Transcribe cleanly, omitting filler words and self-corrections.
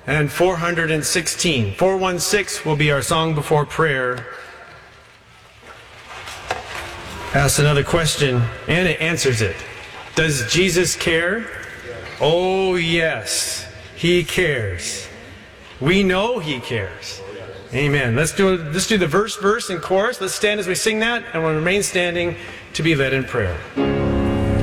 and 416. 416 will be our song before prayer. Asks another question, and it answers it. Does Jesus care? Oh, yes, He cares. We know He cares. Amen. Let's do the verse, and chorus. Let's stand as we sing that, and we'll remain standing to be led in prayer.